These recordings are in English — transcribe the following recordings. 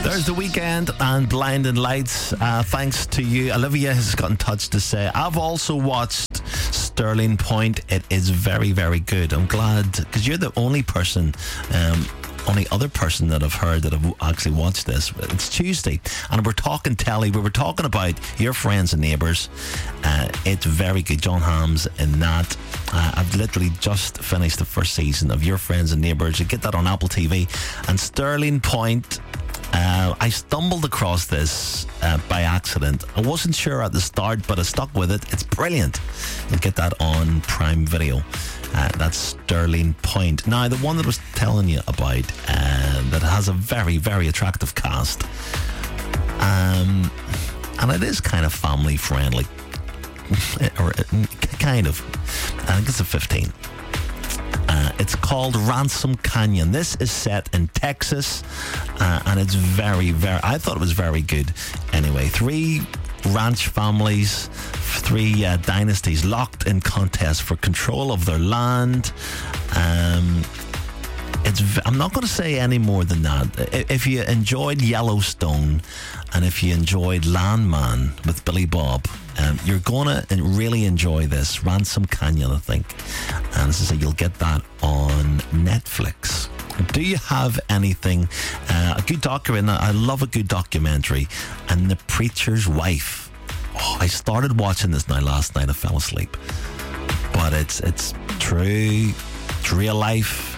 There's The Weekend and Blinding Lights. Thanks to you. Olivia has got in touch to say, I've also watched Sterling Point. It is very, very good. I'm glad, because you're the only other person that I've heard that have actually watched this. It's Tuesday and we're talking telly. We were talking about Your Friends and Neighbours. It's very good. John Hamm's in that. I've literally just finished the first season of Your Friends and Neighbours. You get that on Apple TV. And Sterling Point, I stumbled across this by accident. I wasn't sure at the start, but I stuck with it. It's brilliant. You'll get that on Prime Video. That's Sterling Point. Now, the one that I was telling you about, that has a very, very attractive cast, and it is kind of family friendly, or kind of. I think it's a 15. It's called Ransom Canyon. This is set in Texas, and it's very, very, I thought it was very good. Anyway, 3 ranch families, 3 dynasties locked in contest for control of their land. I'm not going to say any more than that. If you enjoyed Yellowstone and if you enjoyed Landman with Billy Bob, you're going to really enjoy this. Ransom Canyon, I think. And as I say, you'll get that on Netflix. Do you have anything, a good documentary? I love a good documentary. And The Preacher's Wife. Oh, I started watching this now last night. I fell asleep. But it's true. It's real life.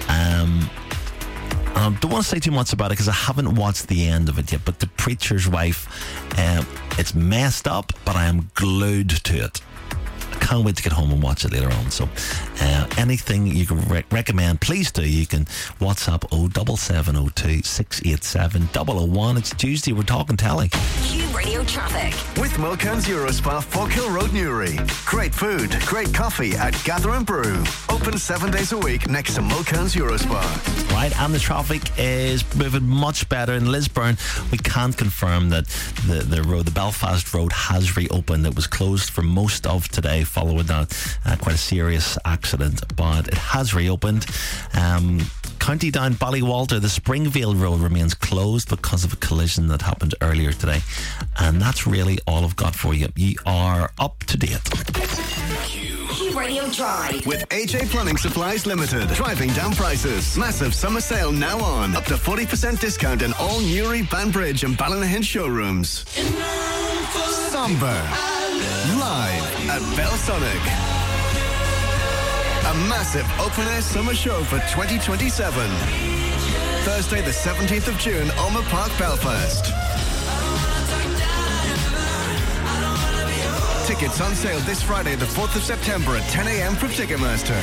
I don't want to say too much about it because I haven't watched the end of it yet. But The Preacher's Wife, it's messed up, but I am glued to it. I can't wait to get home and watch it later on. So anything you can recommend, please do. You can WhatsApp 07702 687 001. It's Tuesday, we're talking telly. Q Radio Traffic with Mokan's Eurospa, Forkhill Road, Newry. Great food, great coffee at Gather and Brew. Open 7 days a week next to Mokan's Eurospa. Right, and the traffic is moving much better in Lisburn. We can't confirm that the road, the Belfast Road, has reopened. It was closed for most of today following that quite a serious accident, but it has reopened. County Down Ballywalter, the Springvale Road remains closed because of a collision that happened earlier today. And that's really all I've got for you. You are up to date. Q Radio Drive with AJ Plumbing Supplies Limited. Driving down prices. Massive summer sale now on. Up to 40% discount in all Newry, Banbridge and Ballynahinch showrooms. Somber. Live at Belsonic. A massive open-air summer show for 2027. Thursday the 17th of June, Ulmer Park, Belfast. Tickets on sale this Friday the 4th of September at 10 a.m. from Ticketmaster.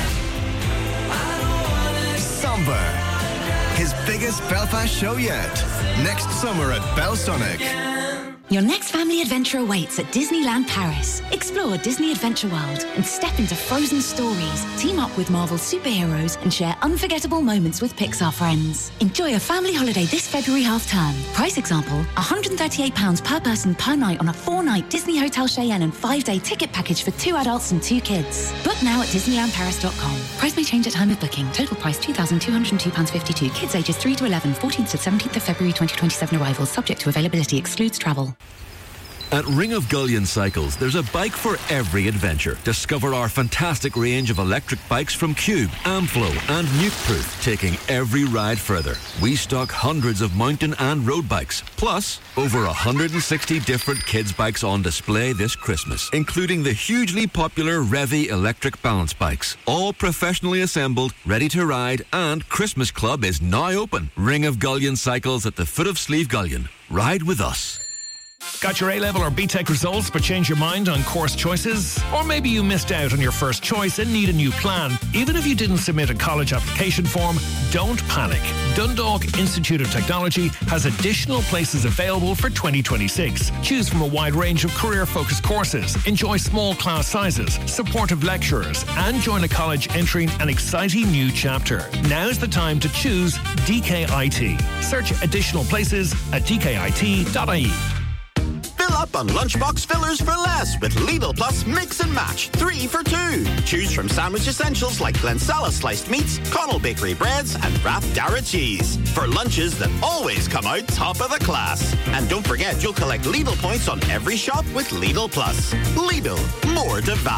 Somber. His biggest Belfast show yet. Next summer at Belsonic. Your next family adventure awaits at Disneyland Paris. Explore Disney Adventure World and step into frozen stories. Team up with Marvel superheroes and share unforgettable moments with Pixar friends. Enjoy a family holiday this February half-term. Price example, £138 per person per night on a 4-night Disney Hotel Cheyenne and 5-day ticket package for 2 adults and 2 kids. Book now at DisneylandParis.com. Price may change at time of booking. Total price £2,202.52. Kids ages 3 to 11, 14th to 17th of February 2027 arrivals. Subject to availability. Excludes travel. At Ring of Gullion Cycles, there's a bike for every adventure. Discover our fantastic range of electric bikes from Cube, Amflow and Nukeproof, taking every ride further. We stock hundreds of mountain and road bikes, plus over 160 different kids' bikes on display this Christmas, including the hugely popular Revy electric balance bikes. All professionally assembled, ready to ride, and Christmas Club is now open. Ring of Gullion Cycles at the foot of Slieve Gullion. Ride with us. Got your A-level or BTEC results but changed your mind on course choices? Or maybe you missed out on your first choice and need a new plan. Even if you didn't submit a college application form, don't panic. Dundalk Institute of Technology has additional places available for 2026. Choose from a wide range of career-focused courses, enjoy small class sizes, supportive lecturers, and join a college entering an exciting new chapter. Now's the time to choose DKIT. Search additional places at dkit.ie. Fill up on lunchbox fillers for less with Lidl Plus Mix and Match 3 for 2. Choose from sandwich essentials like Glensala sliced meats, Connell Bakery breads, and Wrapped Dara cheese for lunches that always come out top of the class. And don't forget, you'll collect Lidl points on every shop with Lidl Plus. Lidl, more to value.